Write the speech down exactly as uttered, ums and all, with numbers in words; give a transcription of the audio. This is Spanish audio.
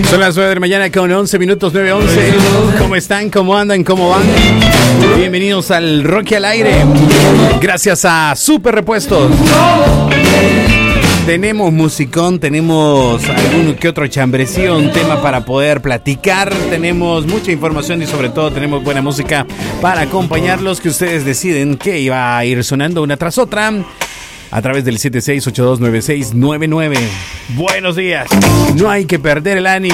Son las nueve de la mañana con once minutos, nueve once. ¿Cómo están? ¿Cómo andan? ¿Cómo van? Bienvenidos al Rocky al Aire. Gracias a Super Repuestos. Tenemos musicón, tenemos algún que otro chambrecillo, un tema para poder platicar. Tenemos mucha información y sobre todo tenemos buena música para acompañarlos, que ustedes deciden que iba a ir sonando una tras otra a través del siete seis ocho dos nueve seis nueve nueve. Buenos días. No hay que perder el ánimo.